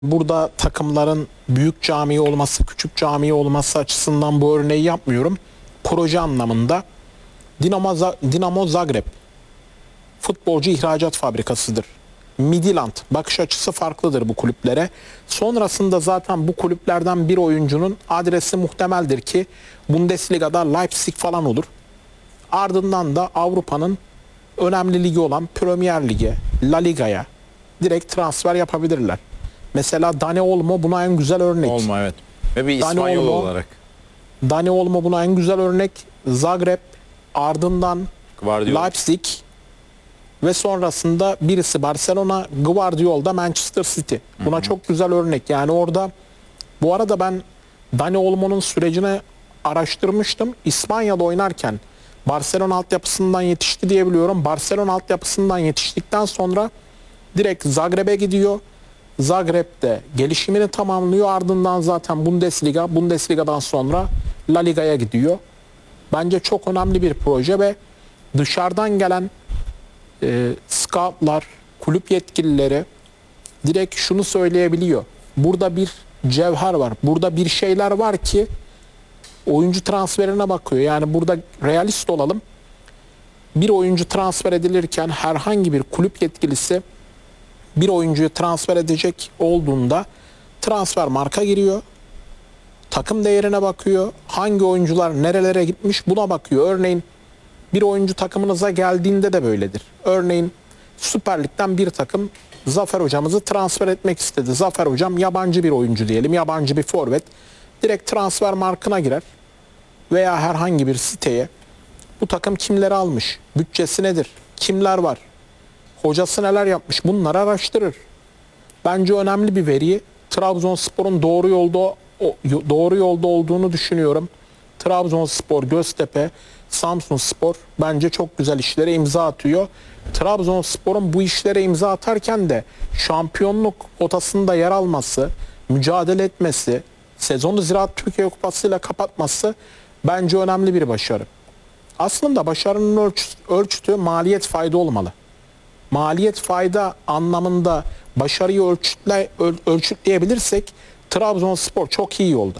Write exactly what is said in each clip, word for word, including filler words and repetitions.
Burada takımların büyük cami olması, küçük cami olması açısından bu örneği yapmıyorum. Proje anlamında Dinamo, Dinamo Zagreb futbolcu ihracat fabrikasıdır. Midland bakış açısı farklıdır bu kulüplere. Sonrasında zaten bu kulüplerden bir oyuncunun adresi muhtemeldir ki Bundesliga'da Leipzig falan olur. Ardından da Avrupa'nın önemli ligi olan Premier Lig'e, La Liga'ya direkt transfer yapabilirler. Mesela Dani Olmo buna en güzel örnek. Olmo, evet. Ve bir Dani İspanyol Olmo, olarak. Dani Olmo buna en güzel örnek. Zagreb, ardından Guardiola. Leipzig ve sonrasında birisi Barcelona, Guardiola da Manchester City. Buna Hı-hı. çok güzel örnek. Yani orada bu arada ben Dani Olmo'nun sürecini araştırmıştım. İspanya'da oynarken Barcelona altyapısından yetişti diye biliyorum. Barcelona altyapısından yetiştikten sonra direkt Zagreb'e gidiyor. Zagreb'de gelişimini tamamlıyor. Ardından zaten Bundesliga, Bundesliga'dan sonra La Liga'ya gidiyor. Bence çok önemli bir proje ve dışarıdan gelen e, scoutlar, kulüp yetkilileri direkt şunu söyleyebiliyor. Burada bir cevher var. Burada bir şeyler var ki oyuncu transferine bakıyor. Yani burada realist olalım. Bir oyuncu transfer edilirken herhangi bir kulüp yetkilisi bir oyuncuyu transfer edecek olduğunda transfer marka giriyor. Takım değerine bakıyor. Hangi oyuncular nerelere gitmiş buna bakıyor. Örneğin bir oyuncu takımınıza geldiğinde de böyledir. Örneğin Süper Lig'den bir takım Zafer hocamızı transfer etmek istedi. Zafer hocam yabancı bir oyuncu diyelim. Yabancı bir forvet. Direkt transfer markına girer. Veya herhangi bir siteye bu takım kimleri almış? Bütçesi nedir? Kimler var? Hocası neler yapmış? Bunları araştırır. Bence önemli bir veri. Trabzonspor'un doğru yolda doğru yolda olduğunu düşünüyorum. Trabzonspor, Göztepe, Samsunspor bence çok güzel işlere imza atıyor. Trabzonspor'un bu işlere imza atarken de şampiyonluk potasında yer alması, mücadele etmesi, sezonu Ziraat Türkiye Kupası'yla kapatması bence önemli bir başarı. Aslında başarının ölçütü, ölçütü maliyet fayda olmalı. Maliyet fayda anlamında başarıyı ölçütle, öl, ölçütleyebilirsek Trabzonspor çok iyi yolda.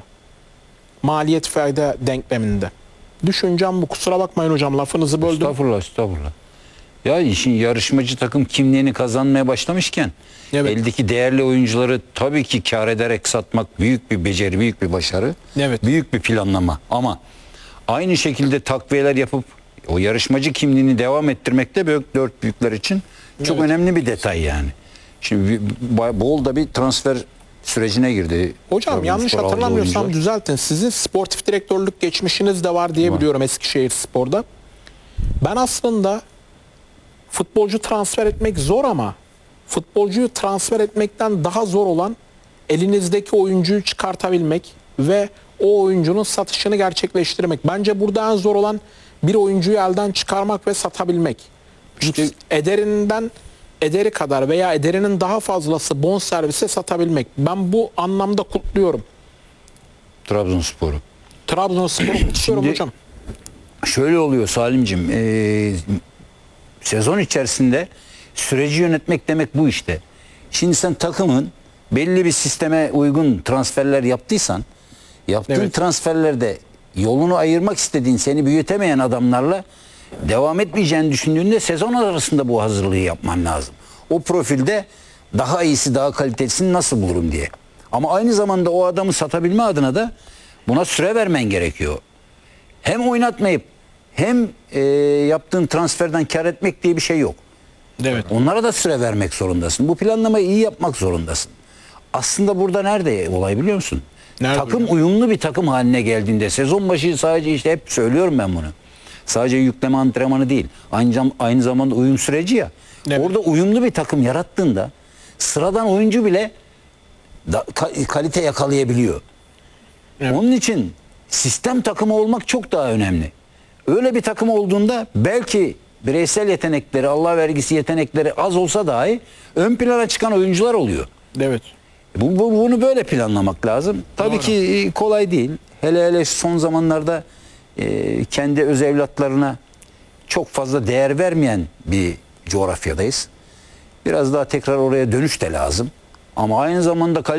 Maliyet fayda denkleminde. Düşüncem bu. Kusura bakmayın hocam, lafınızı böldüm. Estağfurullah, estağfurullah. Ya işin yarışmacı takım kimliğini kazanmaya başlamışken evet. eldeki değerli oyuncuları tabii ki kar ederek satmak büyük bir beceri, büyük bir başarı. Evet. Büyük bir planlama. Ama aynı şekilde takviyeler yapıp o yarışmacı kimliğini devam ettirmek de büyük, dört büyükler için çok evet. önemli bir detay yani. Şimdi bol da bir transfer sürecine girdi. Hocam yanlış hatırlamıyorsam düzeltin. Sizin sportif direktörlük geçmişiniz de var diye var. biliyorum Eskişehirspor'da. Ben aslında futbolcu transfer etmek zor ama futbolcuyu transfer etmekten daha zor olan elinizdeki oyuncuyu çıkartabilmek ve o oyuncunun satışını gerçekleştirmek. Bence burada en zor olan bir oyuncuyu elden çıkarmak ve satabilmek. İşte ederinden ederi kadar veya ederinin daha fazlası bonservise satabilmek. Ben bu anlamda kutluyorum. Trabzonspor'u. Trabzonspor'u kutluyorum hocam. Şöyle oluyor Salimciğim. Ee, sezon içerisinde süreci yönetmek demek bu işte. Şimdi sen takımın belli bir sisteme uygun transferler yaptıysan, yaptığın evet. transferlerde yolunu ayırmak istediğin, seni büyütemeyen adamlarla devam etmeyeceğini düşündüğünde sezon arasında bu hazırlığı yapman lazım. O profilde daha iyisi, daha kalitelisini nasıl bulurum diye. Ama aynı zamanda o adamı satabilme adına da buna süre vermen gerekiyor. Hem oynatmayıp hem e, yaptığın transferden kar etmek diye bir şey yok. Evet. Onlara da süre vermek zorundasın. Bu planlamayı iyi yapmak zorundasın. Aslında burada nerede olay biliyor musun? Nerede takım hocam? Uyumlu bir takım haline geldiğinde sezon başı sadece işte hep söylüyorum ben bunu. Sadece yükleme antrenmanı değil. Aynı, aynı zamanda uyum süreci ya. Evet. Orada uyumlu bir takım yarattığında sıradan oyuncu bile da, kalite yakalayabiliyor. Evet. Onun için sistem takımı olmak çok daha önemli. Öyle bir takım olduğunda belki bireysel yetenekleri, Allah vergisi yetenekleri az olsa dahi ön plana çıkan oyuncular oluyor. Evet. Bu, bu, bunu böyle planlamak lazım. Tabii Doğru. ki kolay değil. Hele hele son zamanlarda e, kendi öz evlatlarına çok fazla değer vermeyen bir coğrafyadayız. Biraz daha tekrar oraya dönüş de lazım. Ama aynı zamanda